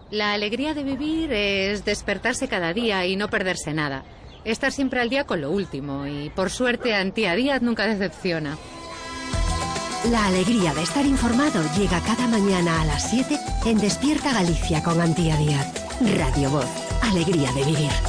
La alegría de vivir es despertarse cada día y no perderse nada. Estar siempre al día con lo último y, por suerte, Antía Díaz nunca decepciona. La alegría de estar informado llega cada mañana a las 7 en Despierta Galicia con Antía Díaz. Radio Voz. Alegría de vivir.